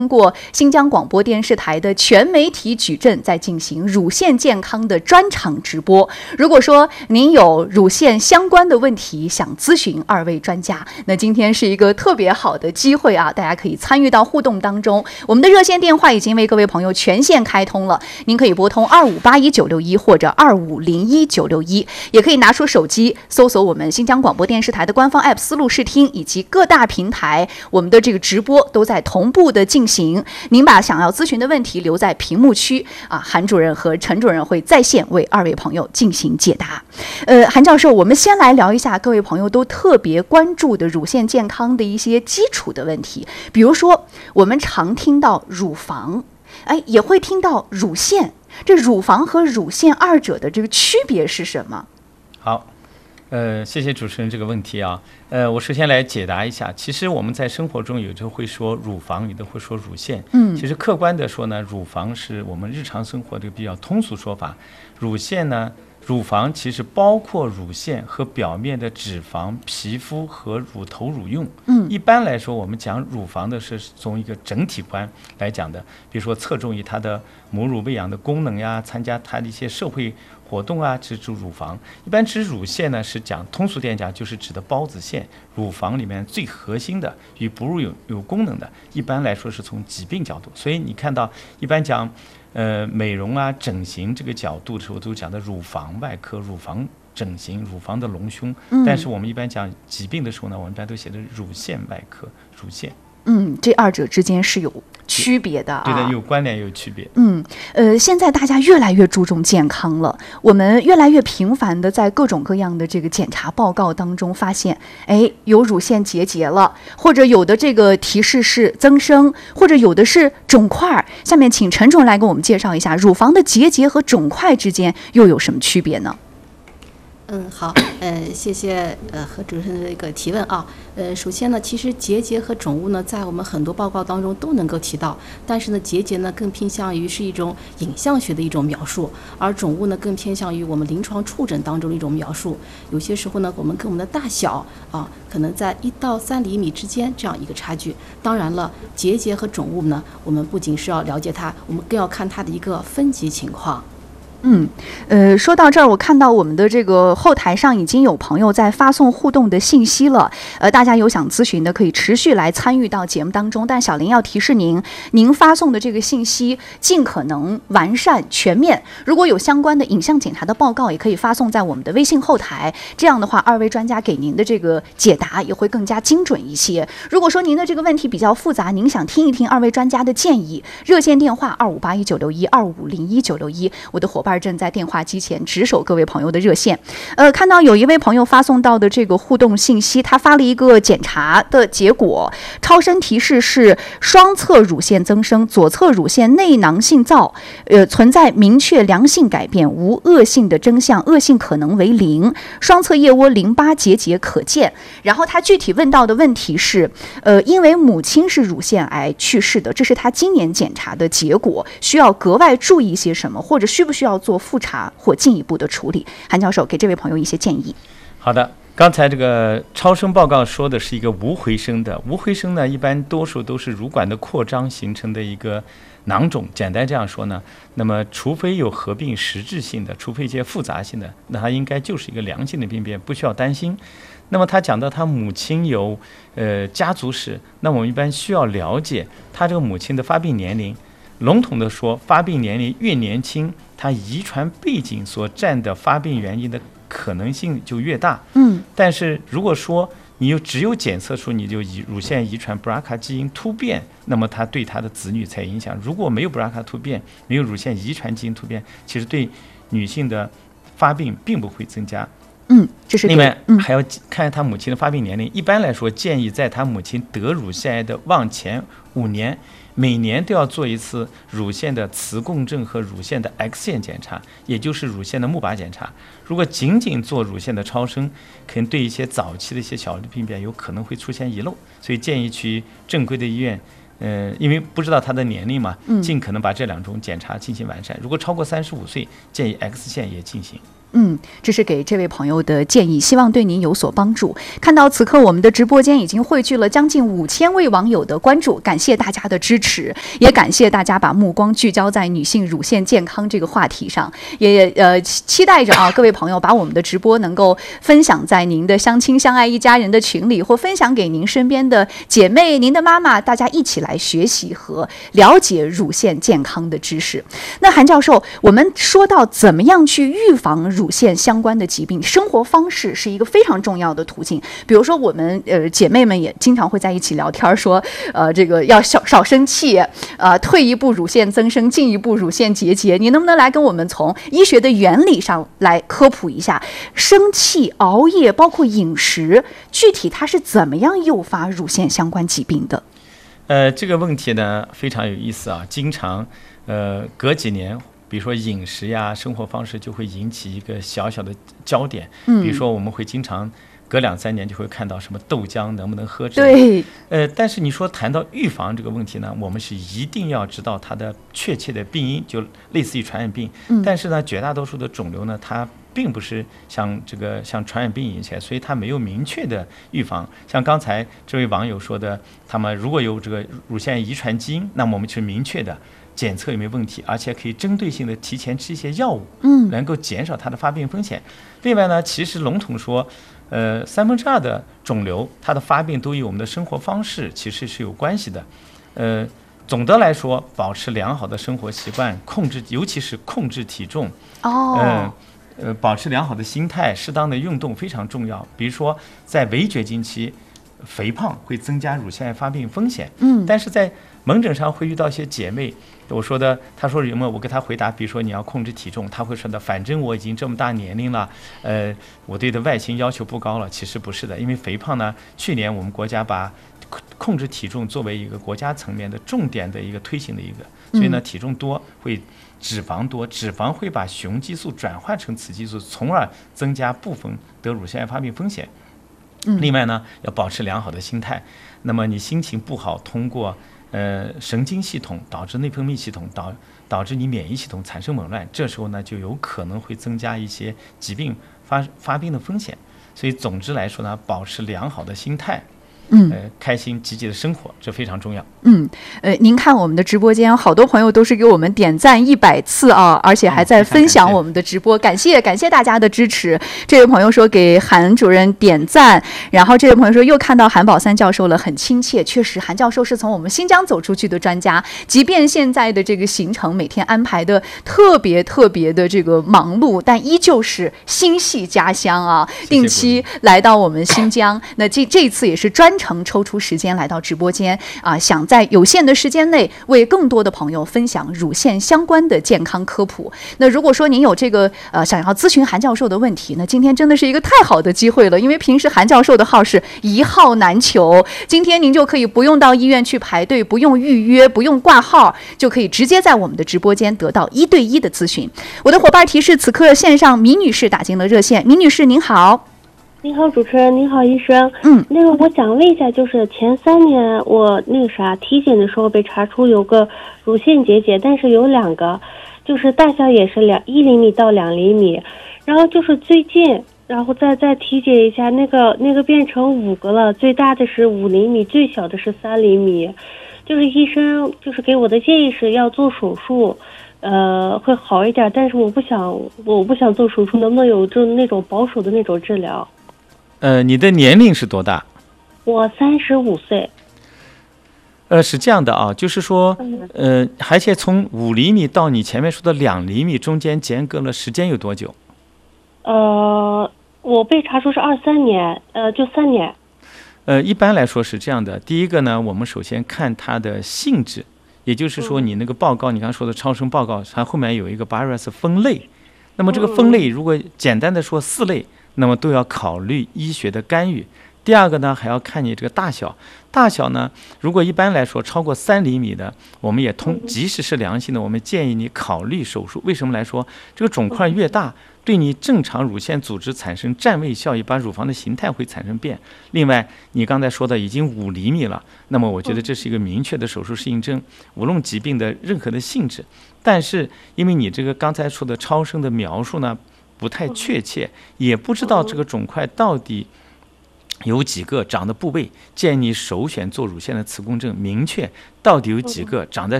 通过新疆广播电视台的全媒体矩阵在进行乳腺健康的专场直播。如果说您有乳腺相关的问题想咨询二位专家，那今天是一个特别好的机会啊，大家可以参与到互动当中。我们的热线电话已经为各位朋友全线开通了，您可以拨通2581-961或者2501-961，也可以拿出手机搜索我们新疆广播电视台的官方 app 丝路视听，以及各大平台我们的这个直播都在同步的进行。您把想要咨询的问题留在屏幕区啊，韩主任和陈主任会在线为二位朋友进行解答。韩教授，我们先来聊一下各位朋友都特别关注的乳腺健康的一些基础的问题，比如说我们常听到乳房，也会听到乳腺，这乳房和乳腺二者的这个区别是什么？ 好。谢谢主持人这个问题啊。我首先来解答一下。其实我们在生活中有时候会说乳房，有的会说乳腺。其实客观的说呢，乳房是我们日常生活的比较通俗说法。乳腺呢，乳房其实包括乳腺和表面的脂肪、皮肤和乳头、乳晕。一般来说，我们讲乳房的是从一个整体观来讲的，比如说侧重于它的母乳喂养的功能呀，参加它的一些社会活动啊，指乳房。一般指乳腺呢，是讲通俗点讲，就是指的孢子腺，乳房里面最核心的与哺乳有功能的。一般来说是从疾病角度，所以你看到一般讲美容啊、整形这个角度的时候，都讲的乳房外科、乳房整形、乳房的隆胸。但是我们一般讲疾病的时候呢，我们一般都写的乳腺外科、乳腺。 这二者之间是有区别的啊。 对的，有关联，有区别。 现在大家越来越注重健康了，我们越来越频繁的在各种各样的这个检查报告当中发现，有乳腺结节了，或者有的这个提示是增生，或者有的是肿块。下面请陈主任来给我们介绍一下乳房的结节和肿块之间又有什么区别呢？ 好，谢谢何主任的一个提问啊。首先呢，其实结节和肿物呢，在我们很多报告当中都能够提到，但是呢，结节呢更偏向于是一种影像学的一种描述，而肿物呢更偏向于我们临床触诊当中的一种描述。有些时候呢，我们跟我们的大小啊，可能在1到3厘米之间这样一个差距。当然了，结节和肿物呢，我们不仅是要了解它，我们更要看它的一个分级情况。 说到这儿，我看到我们的这个后台上已经有朋友在发送互动的信息了。大家有想咨询的，可以持续来参与到节目当中。但小林要提示您发送的这个信息尽可能完善全面。如果有相关的影像检查的报告，也可以发送在我们的微信后台。这样的话，二位专家给您的这个解答也会更加精准一些。如果说您的这个问题比较复杂，您想听一听二位专家的建议，热线电话2581-961、2501-961，我的伙伴正在电话机前值守各位朋友的热线。看到有一位朋友发送到的这个互动信息，他发了一个检查的结果，超声提示是双侧乳腺增生，左侧乳腺内囊性灶，存在明确良性改变，无恶性的征象，恶性可能为0，双侧腋窝淋巴结节可见。然后他具体问到的问题是，因为母亲是乳腺癌去世的，这是他今年检查的结果，需要格外注意些什么，或者需不需要做复查或进一步的处理？韩教授给这位朋友一些建议。 好的，刚才这个超声报告说的是一个无回声的，无回声呢，一般多数都是乳管的扩张形成的一个囊肿。简单这样说呢，那么除非有合并实质性的，除非一些复杂性的，那它应该就是一个良性的病变，不需要担心。那么他讲到他母亲有家族史，那我们一般需要了解他这个母亲的发病年龄。笼统的说，发病年龄越年轻，它遗传背景所占的发病原因的可能性就越大。但是如果说你只有检测出你就乳腺遗传 BRCA 基因突变，那么它对它的子女才影响。如果没有 BRCA 突变，没有乳腺遗传基因突变，其实对女性的发病并不会增加。 这是另外还要看他母亲的发病年龄。一般来说，建议在他母亲得乳腺癌的往前5年，每年都要做一次乳腺的磁共振和乳腺的 X 线检查，也就是乳腺的钼靶检查。如果仅仅做乳腺的超声，可能对一些早期的一些小的病变有可能会出现遗漏，所以建议去正规的医院。因为不知道他的年龄嘛，尽可能把这2种检查进行完善。如果超过35岁，建议 X 线也进行。 这是给这位朋友的建议，希望对您有所帮助。看到此刻我们的直播间已经汇聚了将近5000位网友的关注，感谢大家的支持，也感谢大家把目光聚焦在女性乳腺健康这个话题上，也期待着各位朋友把我们的直播能够分享在您的相亲相爱一家人的群里，或分享给您身边的姐妹、您的妈妈，大家一起来学习和了解乳腺健康的知识。那韩教授，我们说到怎么样去预防乳腺相关的疾病，生活方式是一个非常重要的途径。比如说我们姐妹们也经常会在一起聊天，说这个要少生气，退一步乳腺增生，进一步乳腺结节。你能不能来跟我们从医学的原理上来科普一下，生气、熬夜，包括饮食，具体它是怎么样诱发乳腺相关疾病的？ 这个问题呢非常有意思啊，经常隔几年，比如说饮食呀、生活方式就会引起一个小小的焦点。比如说我们会经常隔2、3年就会看到什么豆浆能不能喝之类的。 对。 但是你说谈到预防这个问题呢，我们是一定要知道它的确切的病因，就类似于传染病。但是呢，绝大多数的肿瘤呢，它并不是像传染病引起来，所以它没有明确的预防。像刚才这位网友说的，他们如果有这个乳腺遗传基因，那么我们是明确的检测有没有问题，而且可以针对性的提前吃一些药物，能够减少它的发病风险。另外呢，其实笼统说，2/3的肿瘤它的发病都与我们的生活方式其实是有关系的。总的来说，保持良好的生活习惯，尤其是控制体重，保持良好的心态，适当的运动非常重要。比如说，在围绝经期，肥胖会增加乳腺癌发病风险。但是在门诊上会遇到一些姐妹，她说有没有？我给她回答，比如说你要控制体重，她会说的，反正我已经这么大年龄了，我对的外形要求不高了。其实不是的，因为肥胖呢，去年我们国家把控制体重作为一个国家层面的重点的一个推行的一个，所以呢，体重多会脂肪多，脂肪会把雄激素转换成雌激素，从而增加部分得乳腺癌发病风险。另外呢，要保持良好的心态。那么你心情不好，通过神经系统导致内分泌系统导致你免疫系统产生紊乱，这时候呢就有可能会增加一些疾病发病的风险。所以总之来说呢，保持良好的心态，开心积极的生活，这非常重要。 您看我们的直播间，好多朋友都是给我们点赞100次啊，而且还在分享我们的直播，感谢大家的支持。这位朋友说给韩主任点赞，然后这位朋友说又看到韩宝三教授了，很亲切。确实，韩教授是从我们新疆走出去的专家，即便现在的这个行程每天安排的特别的这个忙碌，但依旧是心系家乡啊，定期来到我们新疆。那这一次也是专程抽出时间来到直播间啊，想在有限的时间内为更多的朋友分享乳腺相关的健康科普。那如果说您有这个想要咨询韩教授的问题，那今天真的是一个太好的机会了，因为平时韩教授的号是一号难求，今天您就可以不用到医院去排队，不用预约，不用挂号，就可以直接在我们的直播间得到1对1的咨询。我的伙伴提示，此刻线上米女士打进了热线。米女士您好。 你好，主持人，你好，医生。那个我想问一下，就是前3年我体检的时候被查出有个乳腺结节，但是有2个，就是大小也是1厘米到2厘米，然后就是最近，然后再体检一下，那个变成5个了，最大的是5厘米，最小的是3厘米，就是医生就是给我的建议是要做手术。会好一点，但是我不想做手术，能不能有那种保守的那种治疗？ 你的年龄是多大？ 我35岁。 是这样的啊，就是说，而且从5厘米到你前面说的2厘米中间间隔了时间有多久？ 我被查出是23年，就3年。 一般来说是这样的。第一个呢，我们首先看它的性质，也就是说你那个报告，你刚刚说的超声报告，它后面有一个 Barrett's 分类。那么这个分类如果简单的说4类，那么都要考虑医学的干预。第二个呢，还要看你这个大小。大小呢，如果一般来说超过3厘米的，我们也即使是良性的，我们建议你考虑手术。为什么来说？这个肿块越大，对你正常乳腺组织产生占位效应，把乳房的形态会产生变。另外，你刚才说的已经5厘米了，那么我觉得这是一个明确的手术适应症，无论疾病的任何的性质。但是，因为你这个刚才说的超声的描述呢， 不太确切，也不知道这个肿块到底有几个长的部位，建议你首选做乳腺的磁共振，明确到底有几个长在